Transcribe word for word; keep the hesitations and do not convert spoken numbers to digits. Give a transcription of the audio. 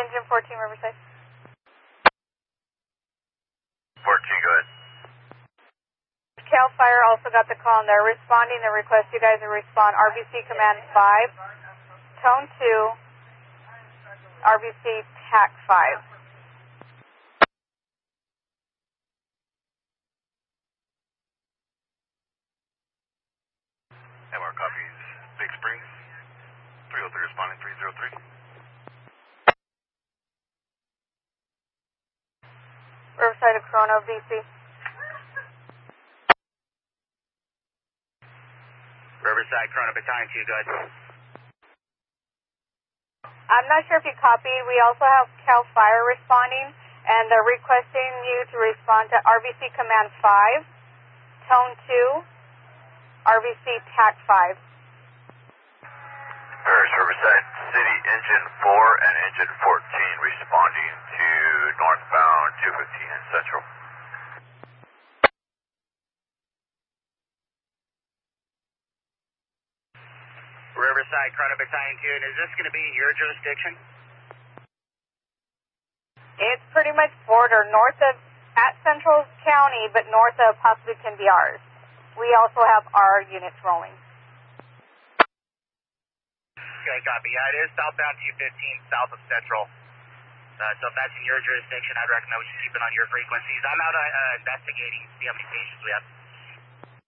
Engine fourteen, Riverside. fourteen, go ahead. Cal Fire also got the call and they're responding. They request you guys to respond. R B C Command five, Tone two, R B C T A C five. M R copies, Big Springs, three oh three responding, three oh three. Riverside of Corona, V C. Riverside, Corona, Battalion two, go ahead. I'm not sure if you copy. We also have Cal Fire responding, and they're requesting you to respond to R B C Command five, Tone two, R B C T A C five. Paris, Riverside, City Engine four and Engine fourteen responding to northbound two fifteen and Central. Riverside, Corona, Battalion two, and is this going to be in your jurisdiction? It's pretty much border north of, at Central County, but north of possibly can be ours. We also have our units rolling. Okay, copy. Yeah, it is southbound two fifteen, south of Central. Uh, so if that's in your jurisdiction, I'd recommend we should keep it on your frequencies. I'm out uh, investigating, see how many patients we have.